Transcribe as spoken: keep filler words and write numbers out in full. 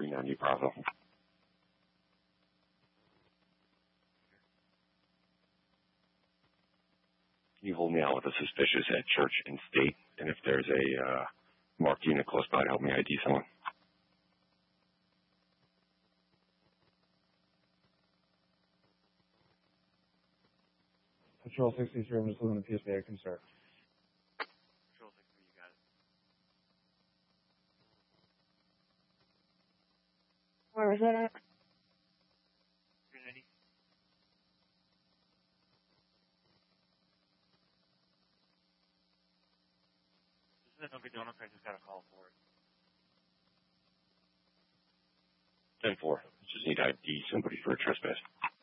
three ninety Bravo. Can you hold me out with a suspicious at Church and State? And if there's a uh, marked unit close by to help me I D someone. Patrol sixty-three, I'm just looking at the P S A. I can start. Patrol sixty-three, you got it. Where was that at? three ninety. This is a Dunkin' Donuts. I just got a call for it. ten four. Just need I D somebody for a trespass.